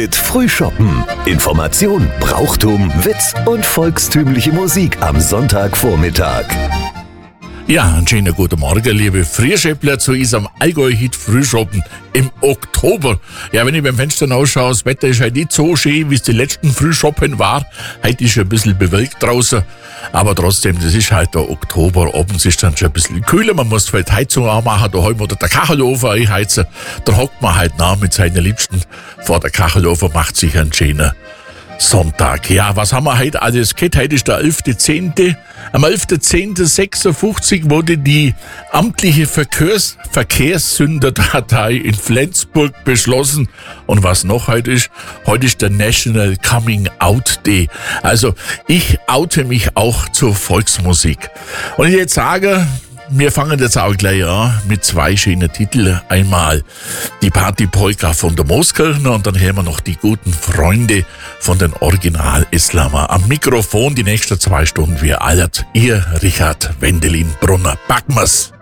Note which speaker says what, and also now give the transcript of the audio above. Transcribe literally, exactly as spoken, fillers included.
Speaker 1: mit Frühschoppen. Information, Brauchtum, Witz und volkstümliche Musik am Sonntagvormittag.
Speaker 2: Ja, einen schönen guten Morgen, liebe Frühschäppler, zu unserem Allgäu-Hit Frühschoppen im Oktober. Ja, wenn ich beim Fenster ausschaue, das Wetter ist halt nicht so schön, wie es die letzten Frühschoppen war. Heute ist ein bisschen bewölkt draußen, aber trotzdem, das ist halt der Oktober. Abends ist dann schon ein bisschen kühler, man muss vielleicht die Heizung anmachen, daheim oder der Kachelofen einheizen. Da hockt man halt nach mit seinen Liebsten vor der Kachelofen, macht sich einen schönen Sonntag. Ja, was haben wir heute alles gehabt? Heute ist der elfter zehnter Am elfter zehnter sechsundfünfzig wurde die amtliche Verkehrs Verkehrssünderdatei in Flensburg beschlossen. Und was noch heute ist? Heute ist der National Coming Out Day. Also ich oute mich auch zur Volksmusik. Und ich jetzt sage, wir fangen jetzt auch gleich an mit zwei schönen Titeln. Einmal die Partypolka von der Mooskirchner und dann hören wir noch die guten Freunde von den Original-Islamer. Am Mikrofon die nächsten zwei Stunden wie allert, ihr Richard Wendelin Brunner. Packen wir's!